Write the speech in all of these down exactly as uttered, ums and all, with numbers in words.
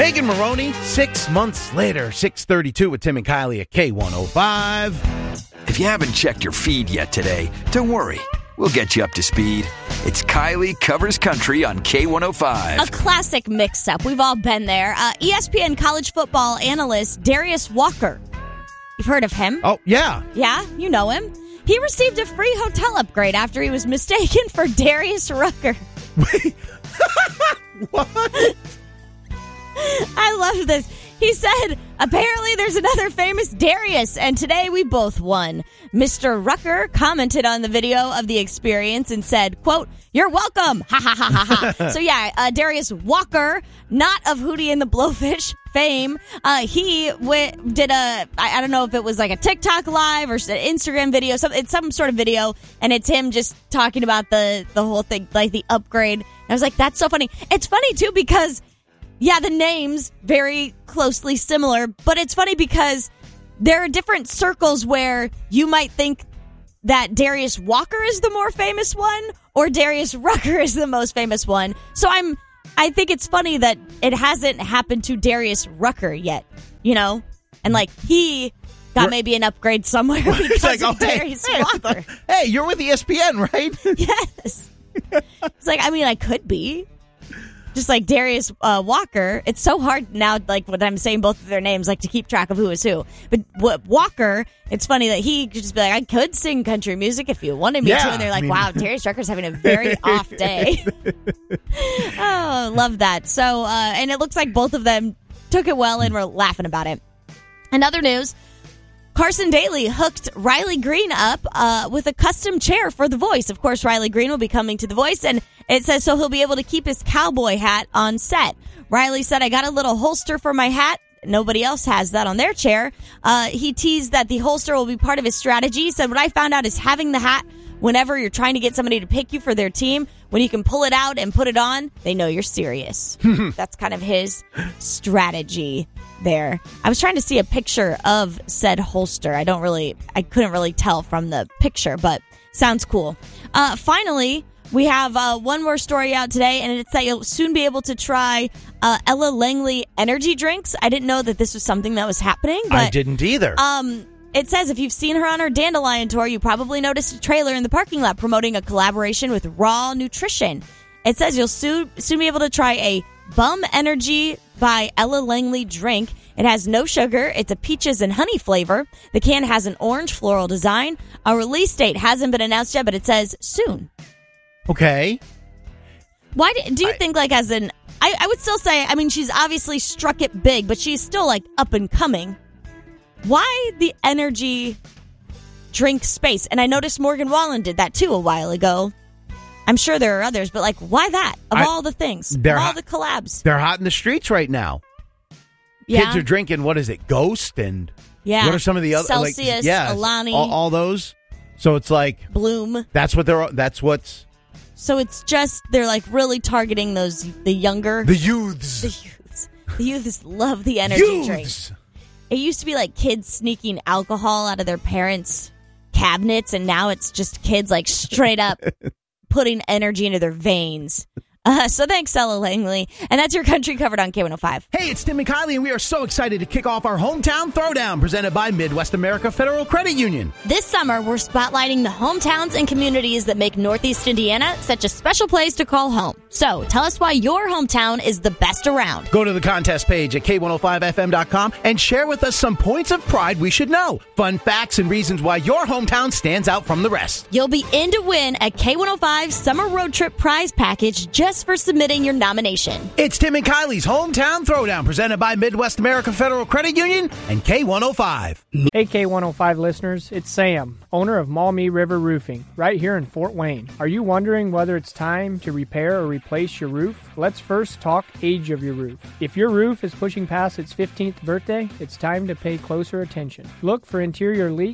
Megan Maroney, six months later, six thirty-two with Tim and Kylie at K one oh five. If you haven't checked your feed yet today, don't worry. We'll get you up to speed. It's Kylie Covers Country on K one oh five. A classic mix-up. We've all been there. Uh, E S P N college football analyst Darius Walker. You've heard of him? Oh, yeah. Yeah, you know him. He received a free hotel upgrade after he was mistaken for Darius Rucker. Wait. What? I love this. He said, apparently there's another famous Darius, and today we both won. Mister Rucker commented on the video of the experience and said, quote, "You're welcome." Ha ha ha ha ha. So yeah, uh, Darius Walker, not of Hootie and the Blowfish fame. Uh, he w- did a, I, I don't know if it was like a TikTok live or an Instagram video. Some, it's some sort of video, and it's him just talking about the, the whole thing, like the upgrade. And I was like, that's so funny. It's funny, too, because... yeah, the names very closely similar, but it's funny because there are different circles where you might think that Darius Walker is the more famous one or Darius Rucker is the most famous one. So I'm, I think it's funny that it hasn't happened to Darius Rucker yet, you know? And like he got maybe an upgrade somewhere because like, of oh, hey, Darius hey, Walker. Hey, you're with E S P N, right? Yes. It's like, I mean, I could be. Just like Darius uh, Walker, it's so hard now, like when I'm saying both of their names, like to keep track of who is who. But what, Walker, it's funny that he could just be like, I could sing country music if you wanted me yeah, to. And they're like, I mean... wow, Darius Rucker's having a very off day. Oh, love that. So, uh, and it looks like both of them took it well and were laughing about it. In other news, Carson Daly hooked Riley Green up uh, with a custom chair for The Voice. Of course, Riley Green will be coming to The Voice, and it says so he'll be able to keep his cowboy hat on set. Riley said, I got a little holster for my hat. Nobody else has that on their chair. Uh, he teased that the holster will be part of his strategy. He said, what I found out is having the hat whenever you're trying to get somebody to pick you for their team, when you can pull it out and put it on, they know you're serious. That's kind of his strategy there. I was trying to see a picture of said holster. I don't really, I couldn't really tell from the picture, but sounds cool. Uh, finally, we have uh, one more story out today, and it's that you'll soon be able to try uh, Ella Langley energy drinks. I didn't know that this was something that was happening. But, I didn't either. Um, it says if you've seen her on her Dandelion tour, you probably noticed a trailer in the parking lot promoting a collaboration with Raw Nutrition. It says you'll soon, soon be able to try a Bum Energy by Ella Langley drink. It has no sugar. It's a peaches and honey flavor. The can has an orange floral design. A release date hasn't been announced yet, but it says soon. Okay. Why do, do you I, think, like, as an... I, I would still say, I mean, she's obviously struck it big, but she's still, like, up and coming. Why the energy drink space? And I noticed Morgan Wallen did that, too, a while ago. I'm sure there are others, but, like, why that? Of I, all the things. Of all the collabs. They're hot in the streets right now. Yeah. Kids are drinking, what is it, Ghost? And yeah. what are some of the other... Celsius, like, yeah, Alani. All, all those. So it's like... Bloom. That's what they're... That's what's... So it's just, they're like really targeting those, the younger. The youths. The youths. The youths love the energy youths. drink. It used to be like kids sneaking alcohol out of their parents' cabinets, and now it's just kids like straight up putting energy into their veins. Uh, so thanks, Ella Langley. And that's your country covered on K one oh five. Hey, it's Tim and Kylie, and we are so excited to kick off our Hometown Throwdown presented by Midwest America Federal Credit Union. This summer, we're spotlighting the hometowns and communities that make Northeast Indiana such a special place to call home. So tell us why your hometown is the best around. Go to the contest page at K one oh five F M dot com and share with us some points of pride we should know, fun facts, and reasons why your hometown stands out from the rest. You'll be in to win a K one oh five Summer Road Trip prize package just for submitting your nomination. It's Tim and Kylie's Hometown Throwdown presented by Midwest America Federal Credit Union and K one oh five. Hey K one oh five listeners, it's Sam, owner of Maumee River Roofing, right here in Fort Wayne. Are you wondering whether it's time to repair or replace your roof? Let's first talk age of your roof. If your roof is pushing past its fifteenth birthday, it's time to pay closer attention. Look for interior leaks,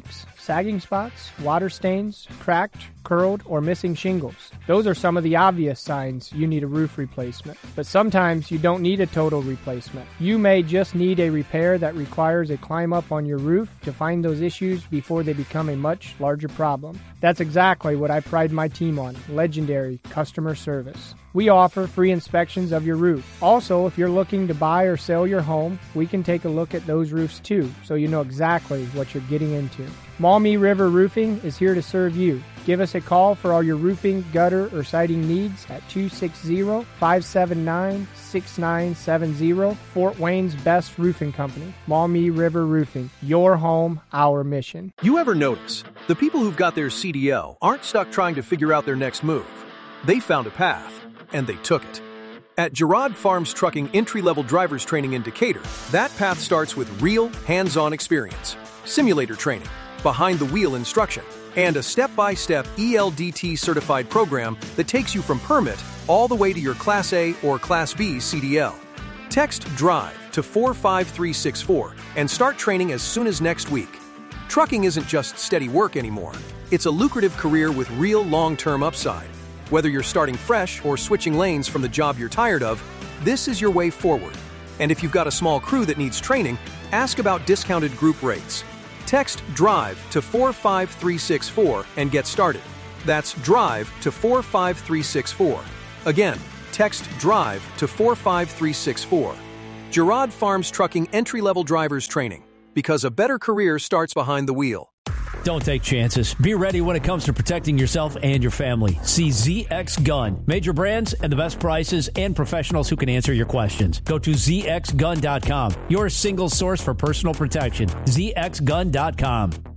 sagging spots, water stains, cracked, curled, or missing shingles. Those are some of the obvious signs you need a roof replacement. But sometimes you don't need a total replacement. You may just need a repair that requires a climb up on your roof to find those issues before they become a much larger problem. That's exactly what I pride my team on, legendary customer service. We offer free inspections of your roof. Also, if you're looking to buy or sell your home, we can take a look at those roofs too, so you know exactly what you're getting into. Maumee River Roofing is here to serve you. Give us a call for all your roofing, gutter, or siding needs at two six zero, five seven nine, six nine seven zero. Fort Wayne's best roofing company, Maumee River Roofing. Your home, our mission. You ever notice the people who've got their C D L aren't stuck trying to figure out their next move? They found a path, and they took it. At Girard Farms Trucking entry-level driver's training in Decatur, that path starts with real, hands-on experience, simulator training, behind-the-wheel instruction, and a step-by-step E L D T certified program that takes you from permit all the way to your Class A or Class B C D L. Text DRIVE to four five three six four and start training as soon as next week. Trucking isn't just steady work anymore. It's a lucrative career with real long-term upside. Whether you're starting fresh or switching lanes from the job you're tired of, this is your way forward. And if you've got a small crew that needs training, ask about discounted group rates. Text DRIVE to four five three six four and get started. That's DRIVE to four five three six four. Again, text DRIVE to four five three six four. Girard Farms Trucking entry-level drivers training, because a better career starts behind the wheel. Don't take chances. Be ready when it comes to protecting yourself and your family. See Z X Gun. Major brands and the best prices and professionals who can answer your questions. Go to Z X gun dot com. Your single source for personal protection. Z X gun dot com.